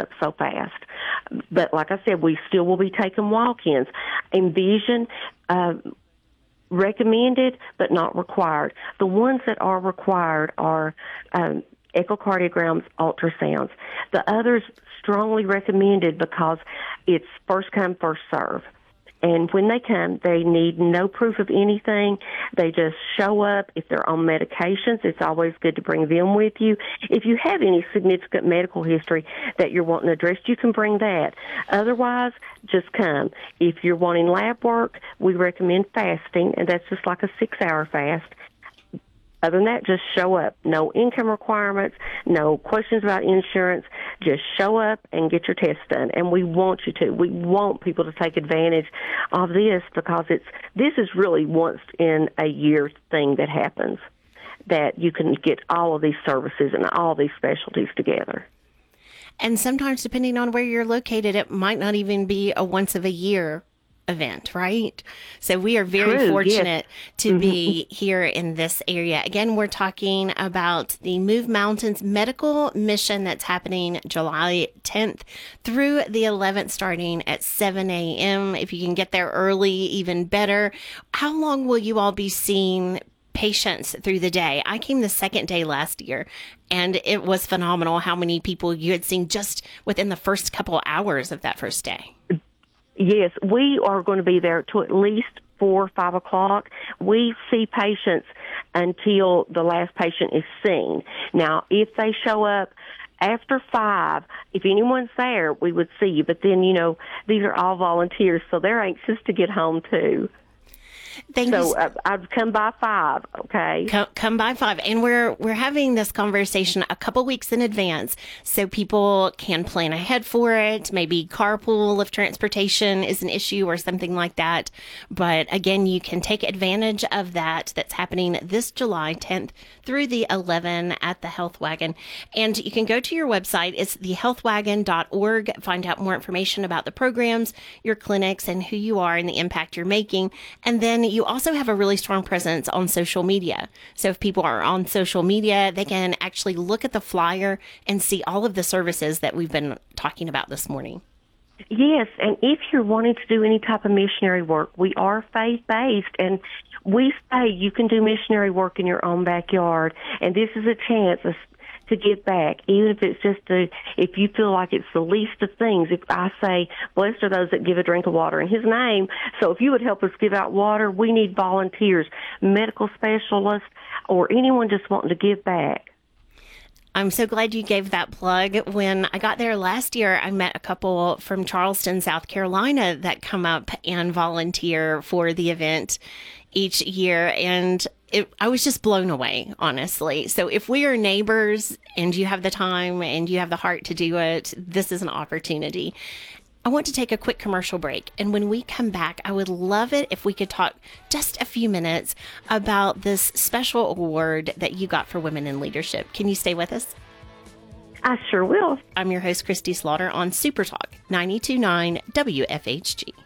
up so fast. But like I said, we still will be taking walk-ins. Envision, recommended but not required. The ones that are required are echocardiograms, ultrasounds. The others strongly recommended because it's first come, first serve. And when they come, they need no proof of anything. They just show up. If they're on medications, it's always good to bring them with you. If you have any significant medical history that you're wanting addressed, you can bring that. Otherwise, just come. If you're wanting lab work, we recommend fasting, and that's just like a 6-hour fast. Other than that, just show up. No income requirements, no questions about insurance. Just show up and get your test done. And we want you to. We want people to take advantage of this because this is really once in a year thing that happens, that you can get all of these services and all these specialties together. And sometimes, depending on where you're located, it might not even be a once of a year event, right? So we are very fortunate to be here in this area. Again, we're talking about the Move Mountains Medical Mission that's happening July 10th through the 11th, starting at 7 a.m. If you can get there early, even better. How long will you all be seeing patients through the day? I came the second day last year, and it was phenomenal how many people you had seen just within the first couple hours of that first day. Yes, we are going to be there till at least 4 or 5 o'clock. We see patients until the last patient is seen. Now, if they show up after 5, if anyone's there, we would see you. But then, these are all volunteers, so they're anxious to get home, too. So I'd come by 5, okay? Come by 5. And we're having this conversation a couple weeks in advance so people can plan ahead for it. Maybe carpool if transportation is an issue or something like that. But again, you can take advantage of that. That's happening this July 10th through the 11th at the Health Wagon. And you can go to your website. It's thehealthwagon.org. Find out more information about the programs, your clinics, and who you are and the impact you're making. And then you also have a really strong presence on social media. So if people are on social media, they can actually look at the flyer and see all of the services that we've been talking about this morning. Yes, and if you're wanting to do any type of missionary work, we are faith-based, and we say you can do missionary work in your own backyard, and this is a chance to give back, even if it's just if you feel like it's the least of things. If I say, blessed are those that give a drink of water in His name, so if you would help us give out water, we need volunteers, medical specialists, or anyone just wanting to give back. I'm so glad you gave that plug. When I got there last year, I met a couple from Charleston, South Carolina that come up and volunteer for the event each year. And I was just blown away, honestly. So if we are neighbors and you have the time and you have the heart to do it, this is an opportunity. I want to take a quick commercial break. And when we come back, I would love it if we could talk just a few minutes about this special award that you got for women in leadership. Can you stay with us? I sure will. I'm your host, Christy Slaughter, on Super Talk 92.9 WFHG.